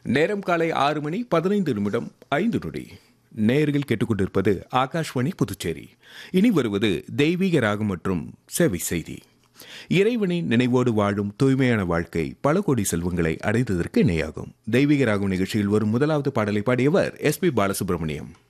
நேரம் காலை 6:15 நேயர்கள் கேட்டுக்கொண்டிருப்பது ஆகாஷ்வாணி புதுச்சேரி. இனி வருவது தெய்வீக ராகம் மற்றும் சேவை செய்தி. இறைவனின் நினைவோடு வாழும் தூய்மையான வாழ்க்கை பல கோடி செல்வங்களை அடைந்ததற்கு இணையாகும். தெய்வீக ராகம் நிகழ்ச்சியில் வரும் முதலாவது பாடலை பாடியவர் SP பாலசுப்ரமணியம்.